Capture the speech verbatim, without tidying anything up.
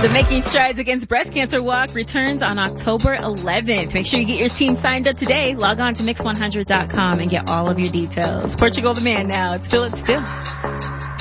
The Making Strides Against Breast Cancer Walk returns on October eleventh. Make sure you get your team signed up today. Log on to mix one hundred dot com and get all of your details. Portugal the man now. It's Feel It Still.